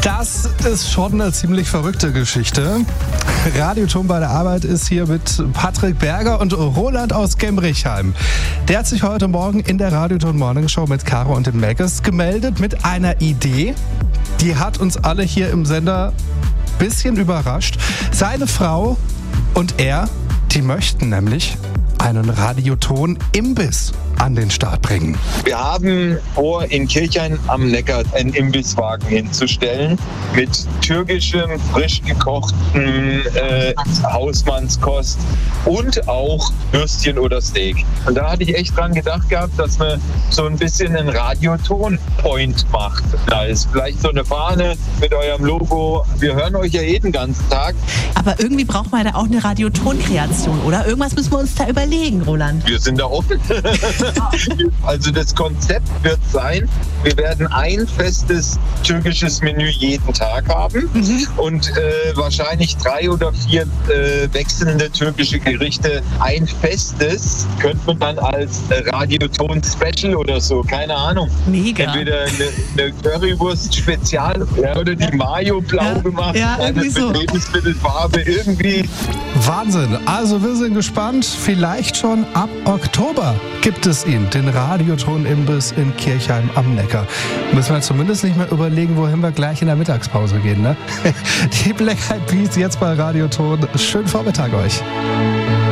Das ist schon eine ziemlich verrückte Geschichte. Radioton bei der Arbeit ist hier mit Patrick Berger und Roland aus Gemrichheim. Der hat sich heute Morgen in der Radioton Morning Show mit Caro und den Maggis gemeldet mit einer Idee. Die hat uns alle hier im Sender ein bisschen überrascht. Seine Frau und er, die möchten nämlich einen Radioton-Imbiss an den Start bringen. Wir haben vor, in Kirchheim am Neckar einen Imbisswagen hinzustellen mit türkischem, frisch gekochten Hausmannskost und auch Würstchen oder Steak. Und da hatte ich echt dran gedacht gehabt, dass man so ein bisschen einen Radioton-Point macht. Da ist vielleicht so eine Fahne mit eurem Logo. Wir hören euch ja jeden ganzen Tag. Aber irgendwie braucht man da auch eine Radioton-Kreation, oder? Irgendwas müssen wir uns da überlegen, Roland. Wir sind da offen. Also das Konzept wird sein, wir werden ein festes türkisches Menü jeden Tag haben und wahrscheinlich 3 oder 4 wechselnde türkische Gerichte. Ein festes könnte man dann als Radioton-Special oder so, keine Ahnung. Mega. Entweder eine Currywurst-Spezial oder die Mayo blau gemacht, irgendwie so. Mit Lebensmittelfarbe, irgendwie. Wahnsinn. Also wir sind gespannt. Vielleicht schon ab Oktober gibt es ihn, den Radioton-Imbiss in Kirchheim am Neckar. Müssen wir zumindest nicht mehr überlegen, wohin wir gleich in der Mittagspause gehen, ne? Die Black Eyed Peas jetzt bei Radioton. Schönen Vormittag euch.